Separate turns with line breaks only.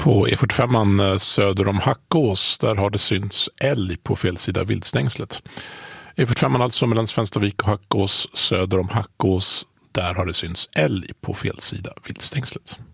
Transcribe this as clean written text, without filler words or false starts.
På E45 söder om Hackås, där har det synts älg på fel sida viltstängslet. E45 alltså mellan Svenstavik och Hackås söder om Hackås, där har det synts älg på fel sida viltstängslet.